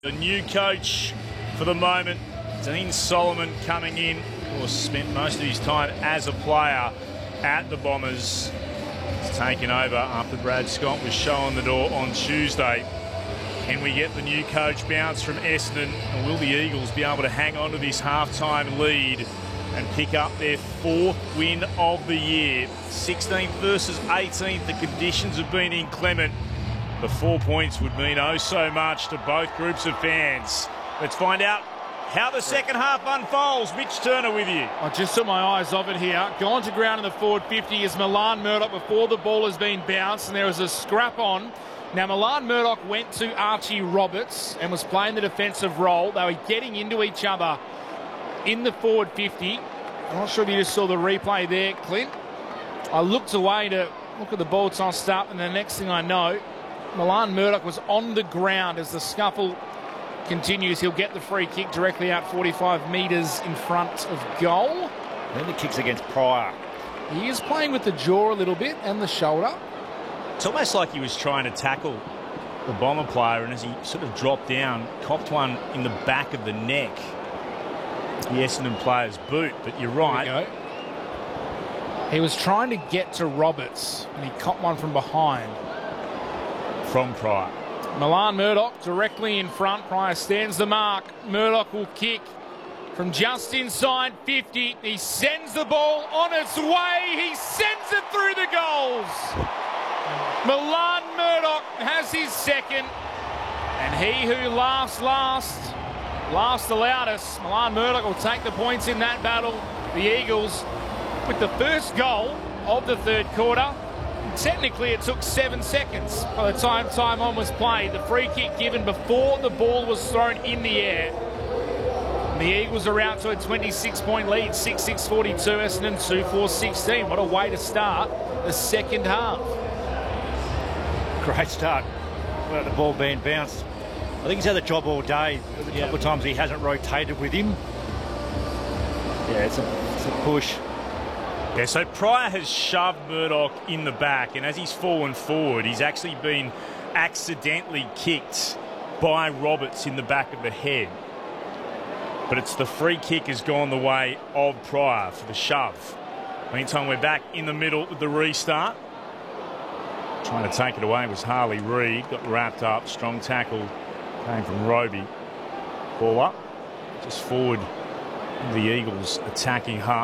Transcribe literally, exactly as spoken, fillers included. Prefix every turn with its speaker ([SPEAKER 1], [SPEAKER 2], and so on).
[SPEAKER 1] The new coach for the moment, Dean Solomon, coming in. Of course, spent most of his time as a player at the Bombers. He's taken over after Brad Scott was shown the door on Tuesday. Can we get the new coach bounce from Essendon? And will the Eagles be able to hang on to this halftime lead and pick up their fourth win of the year? sixteenth versus eighteenth. The conditions have been inclement. The four points would mean oh so much to both groups of fans. Let's find out how the second half unfolds. Mitch Turner with you.
[SPEAKER 2] I just took my eyes off it here. Gone to ground in the forward fifty is Milan Murdoch before the ball has been bounced, and there was a scrap on. Now, Milan Murdoch went to Archie Roberts and was playing the defensive role. They were getting into each other in the forward fifty. I'm not sure if you just saw the replay there, Clint. I looked away to look at the ball tossed up, and the next thing I know, Milan Murdoch was on the ground as the scuffle continues. He'll get the free kick directly out forty-five metres in front of goal.
[SPEAKER 3] Then the kick's against Pryor.
[SPEAKER 2] He is playing with the jaw a little bit and the shoulder.
[SPEAKER 1] It's almost like he was trying to tackle the Bomber player, and as he sort of dropped down, copped one in the back of the neck. The Essendon player's boot, but you're right.
[SPEAKER 2] There we go. He was trying to get to Roberts, and he copped one from behind.
[SPEAKER 1] From Pryor.
[SPEAKER 2] Milan Murdoch directly in front. Pryor stands the mark. Murdoch will kick from just inside fifty. He sends the ball on its way. He sends it through the goals. Milan Murdoch has his second. And he who laughs last, laughs the loudest. Milan Murdoch will take the points in that battle. The Eagles with the first goal of the third quarter. Technically, it took seven seconds by the time time on was played. The free kick given before the ball was thrown in the air. And the Eagles are out to a twenty-six point lead, six six forty-two, Essendon two four sixteen. What a way to start the second half.
[SPEAKER 3] Great start. Without the ball being bounced. I think he's had the job all day. There's a
[SPEAKER 2] yeah.
[SPEAKER 3] couple of times he hasn't rotated with him. Yeah, it's a, it's a push.
[SPEAKER 1] Yeah, so Pryor has shoved Murdoch in the back, and as he's fallen forward, he's actually been accidentally kicked by Roberts in the back of the head. But it's the free kick has gone the way of Pryor for the shove. Meantime, we're back in the middle with the restart. Trying to take it away was Harley Reid. Got wrapped up. Strong tackle came from Roby. Ball up. Just forward the Eagles attacking half.